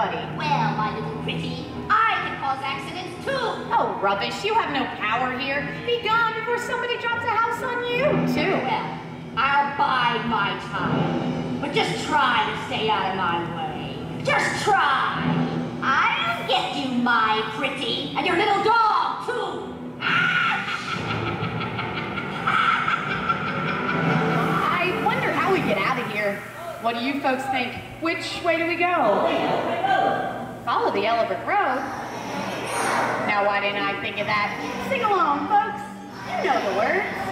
everybody. Well, my little pretty, I can cause accidents too. Oh, rubbish. You have no power here. Be gone before somebody drops a house on you, too. Well, I'll bide my time. But just try to stay out of my way. Just try. I'll get you, my pretty, and your little dog, too. I wonder how we get out of here. What do you folks think? Which way do we go? Follow the yellow brick road? Now, why didn't I think of that? Sing along, folks. You know the words.